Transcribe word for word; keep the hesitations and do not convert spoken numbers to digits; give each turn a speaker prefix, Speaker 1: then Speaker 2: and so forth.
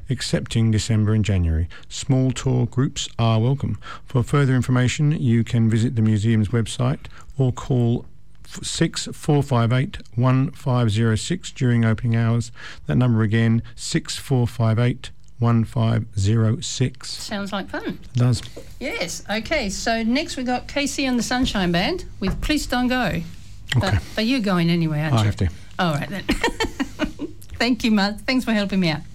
Speaker 1: excepting December and January. Small tour groups are welcome. For further information, you can visit the museum's website or call six four five eight one five zero six during opening hours. That number again, six four five eight one five zero six.
Speaker 2: Sounds like fun.
Speaker 1: It does.
Speaker 2: Yes. Okay. So next we got Casey and the Sunshine Band with Please Don't Go.
Speaker 1: Okay.
Speaker 2: But, but you're going anyway, aren't you?
Speaker 1: I have to.
Speaker 2: All right then. Thank you, Mark. Thanks for helping me out.